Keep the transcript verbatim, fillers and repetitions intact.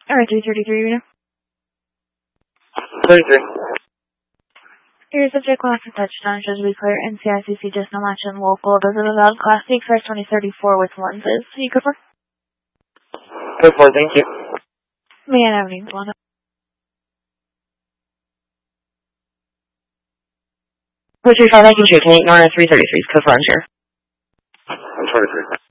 Alright, three thirty-three, you know? thirty-three. Your subject class and touchdown shows be clear. N C I C C just no match in local. Does it allow class C express twenty thirty-four with lenses? You go for? Go for it, thank you. May I have names one? Which is fine, I can shoot. Can you ignore three thirty-threes? Code for unsure. I'm twenty-three.